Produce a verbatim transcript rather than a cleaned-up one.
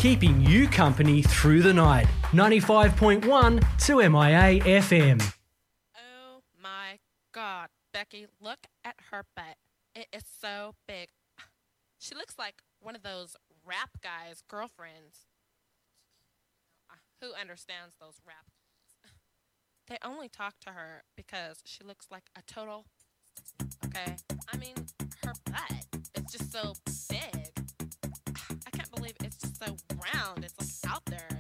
keeping you company through the night. ninety-five point one to M I A F M. Oh my God, Becky, look at her butt. It is so big. She looks like one of those rap guys' girlfriends. Who understands those rap guys? They only talk to her because she looks like a total, okay? I mean, her butt is just so big. I can't believe it's just so round. It's like out there.